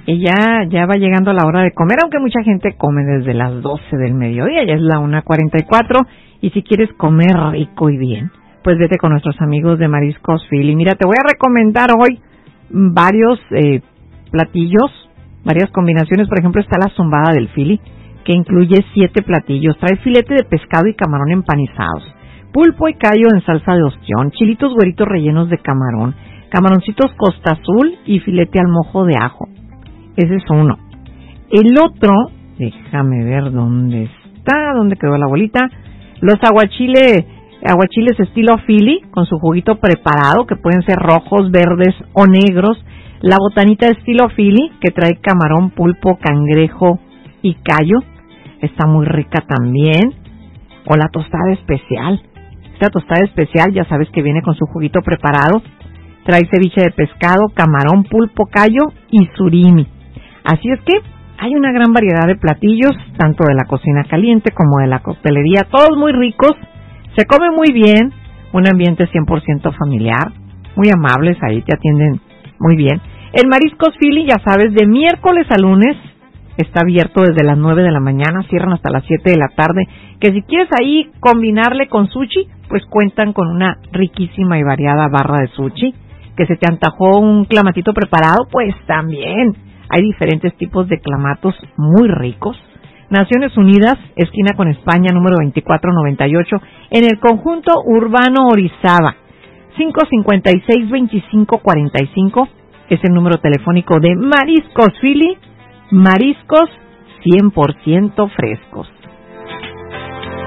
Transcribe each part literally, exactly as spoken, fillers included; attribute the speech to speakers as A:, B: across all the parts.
A: Y ya, ya va llegando la hora de comer, aunque mucha gente come desde las doce del mediodía, ya es la una cuarenta y cuatro, y si quieres comer rico y bien, pues vete con nuestros amigos de Mariscos Philly. Mira, te voy a recomendar hoy varios eh, platillos, varias combinaciones. Por ejemplo, está la zumbada del Philly, que incluye siete platillos. Trae filete de pescado y camarón empanizados, pulpo y callo en salsa de ostión, chilitos güeritos rellenos de camarón, camaroncitos Costa Azul y filete al mojo de ajo. Ese es uno. El otro, déjame ver dónde está, dónde quedó la bolita. Los aguachiles, aguachiles estilo Philly, con su juguito preparado, que pueden ser rojos, verdes o negros. La botanita estilo Philly, que trae camarón, pulpo, cangrejo y callo. Está muy rica también. O la tostada especial. Esta tostada especial, ya sabes que viene con su juguito preparado. Trae ceviche de pescado, camarón, pulpo, callo y surimi. Así es que hay una gran variedad de platillos, tanto de la cocina caliente como de la coctelería, todos muy ricos, se come muy bien, un ambiente cien por ciento familiar, muy amables, ahí te atienden muy bien. El Mariscos Philly, ya sabes, de miércoles a lunes, está abierto desde las nueve de la mañana, cierran hasta las siete de la tarde, que si quieres ahí combinarle con sushi, pues cuentan con una riquísima y variada barra de sushi. Que se te antojó un clamatito preparado, pues también hay diferentes tipos de clamatos muy ricos. Naciones Unidas, esquina con España, número veinticuatro noventa y ocho, en el conjunto urbano Orizaba. cinco cinco seis, veinticinco cuarenta y cinco es el número telefónico de Mariscos Philly, mariscos cien por ciento frescos.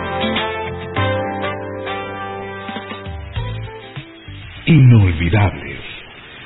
B: Inolvidable.